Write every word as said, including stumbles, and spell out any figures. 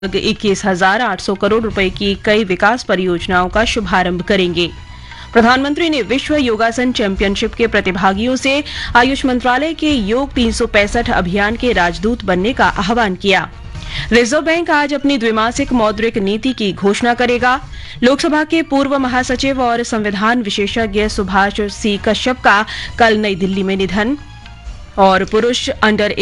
इक्कीस हजार आठ सौ करोड़ रुपए की कई विकास परियोजनाओं का शुभारंभ करेंगे। प्रधानमंत्री ने विश्व योगासन चैंपियनशिप के प्रतिभागियों से आयुष मंत्रालय के योग तीन सौ पैंसठ अभियान के राजदूत बनने का आह्वान किया। रिजर्व बैंक आज अपनी द्विमासिक मौद्रिक नीति की घोषणा करेगा। लोकसभा के पूर्व महासचिव और संविधान विशेषज्ञ सुभाष सी कश्यप का कल नई दिल्ली में निधन। और पुरुष अंडर